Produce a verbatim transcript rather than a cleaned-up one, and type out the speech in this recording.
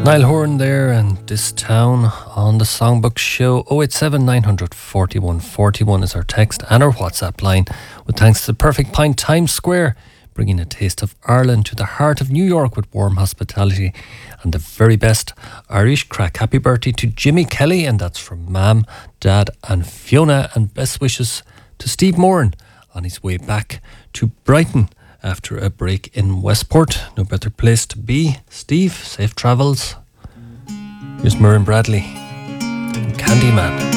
Niall Horan there, and This Town on the Songbook Show. oh eight seven nine forty-one forty-one is our text and our WhatsApp line, with thanks to the Perfect Pint Times Square, bringing a taste of Ireland to the heart of New York with warm hospitality and the very best Irish crack. Happy birthday to Jimmy Kelly, and that's from Mam, Dad and Fiona, and best wishes to Steve Moran on his way back to Brighton after a break in Westport. No better place to be. Steve, safe travels. Here's Murren Bradley and Candyman.